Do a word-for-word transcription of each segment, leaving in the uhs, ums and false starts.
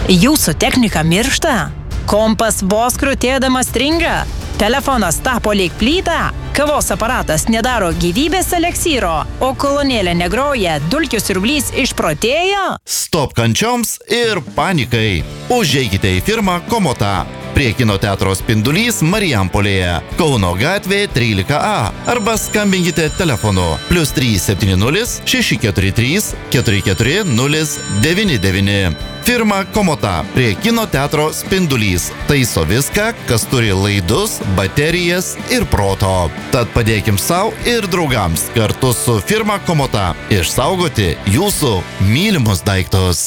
Jūsų technika miršta? Kompas vos krutėdamas stringa? Telefonas tapo lyg plyta? Kavos aparatas nedaro gyvybės eleksyro? O kolonėlė negroja, dulkių siurblys išprotėjo? Stop kančioms ir panikai. Užeikite į firmą Komota. Prie kino teatro Spindulys Marijampolėje, Kauno gatvė trylika A. Arba skambinkite telefonu plius trys septyni nulis šeši keturi trys keturi keturi nulis devyni devyni. Firma Komota prie kino teatro Spindulys taiso viską, kas turi laidus, baterijas ir proto. Tad padėkim savo ir draugams kartu su firma Komota išsaugoti jūsų mylimus daiktus.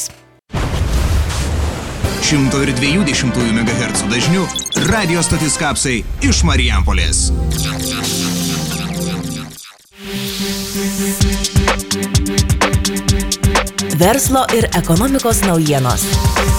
šimto dviejų dešimtųjų megahercų dažnių radio stotis Kapsai iš Marijampolės. Verslo ir ekonomikos naujienos.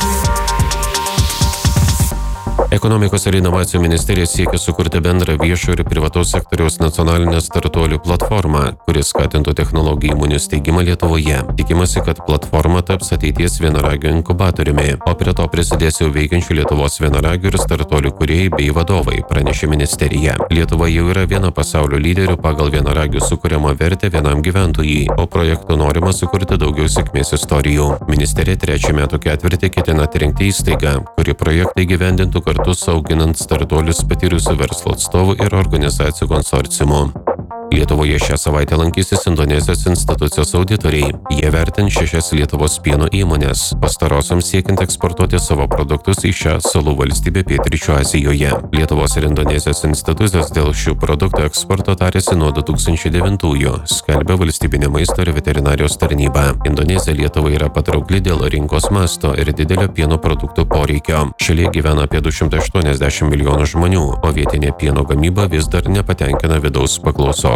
Ekonomikos ir inovacijų ministerija siekia sukurti bendrą viešo ir privataus sektoriaus nacionalinę startuolių platformą, kuris skatintų technologijų įmonių steigimą Lietuvoje. Tikimasi, kad platforma taps ateities vienaragių inkubatoriumi, o prie to prisidės jau veikiančių Lietuvos vienaragių ir startuolių kūrėjai bei vadovai, pranešė ministerija. Lietuva jau yra viena pasaulio lyderių pagal vienaragių sukuriamą vertę vienam gyventojui, o projektų norima sukurti daugiau sėkmės istorijų. Ministerija trečią metų ketvirtį ketina atrinkti įstaigą, kuri projektą įgyvendintų kartu auginant startuolius patyrusių verslo atstovų ir organizacijų konsorciumų. Lietuvoje šią savaitę lankysis Indonezijos institucijos auditoriai. Jie vertins šešias Lietuvos pieno įmonės, pastarosioms siekiant eksportuoti savo produktus į šią salų valstybę pietryčių Azijoje. Lietuvos ir Indonezijos institucijos dėl šių produktų eksporto tarėsi nuo du tūkstančiai devintųjų, skelbia valstybinė maisto ir veterinarijos tarnyba. Indonezija Lietuvai yra patraukli dėl rinkos masto ir didelio pieno produktų poreikio. Šalyje gyvena apie du šimtai aštuoniasdešimt milijonų žmonių, o vietinė pieno gamyba vis dar nepatenkina vidaus paklausos.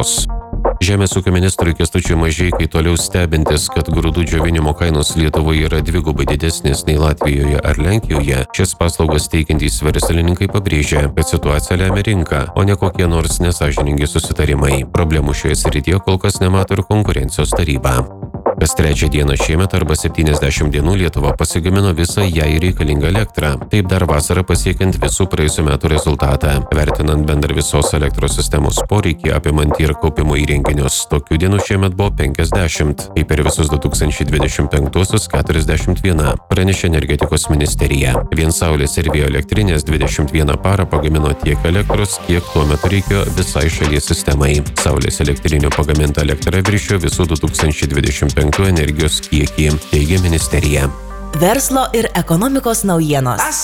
Žemės ūkio ministrui Kęstučiui Mažeikai toliau stebintis, kad grūdų džiovinimo kainos Lietuvoje yra dvigubai didesnės nei Latvijoje ar Lenkijoje, šias paslaugas teikiantys verslininkai pabrėžia, kad situaciją lemia rinka, o ne kokie nors nesąžiningi susitarimai. Problemų šioje srityje kol kas nemato ir konkurencijos taryba. Kas trečią dieną šiemet arba septyniasdešimt dienų Lietuva pasigamino visą jai reikalingą elektrą. Taip dar vasarą pasiekiant visų praėjusių metų rezultatą. Vertinant bendrą visos elektros sistemos poreikį apimantį ir kaupimo įrenginius, tokių dienų šiemet buvo penkiasdešimt, kai per visus du tūkstančiai dvidešimt penktuosius keturiasdešimt viena, pranešė energetikos ministerija. Vien saulės ir vėjo elektrinės dvidešimt vieną parą pagamino tiek elektros, kiek tuo metu reikėjo visai šalies sistemai. Saulės elektrinių pagaminta elektra viršijo visų du tūkstančiai dvidešimt penktų energijos kiekį, teigia ministerija. Verslo ir ekonomikos naujienos.